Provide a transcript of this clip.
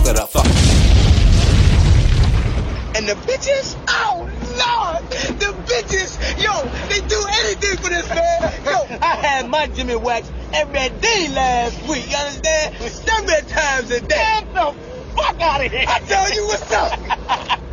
it up, fuck it. And the bitches? Oh, Lord! The bitches! Yo, they do anything for this, man! Yo, I had my Jimmy Wax every day last week, you understand? 7 times a day! Get the fuck out of here! I tell you what's up!